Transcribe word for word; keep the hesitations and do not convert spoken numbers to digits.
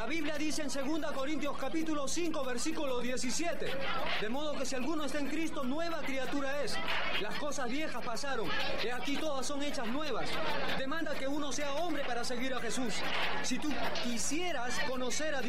Biblia dice en segunda Corintios capítulo cinco, versículo diecisiete, de modo que si alguno está en Cristo, nueva criatura es. Las cosas viejas pasaron, y aquí todas son hechas nuevas. Demanda que uno sea hombre para seguir a Jesús. Si tú quisieras conocer a Dios,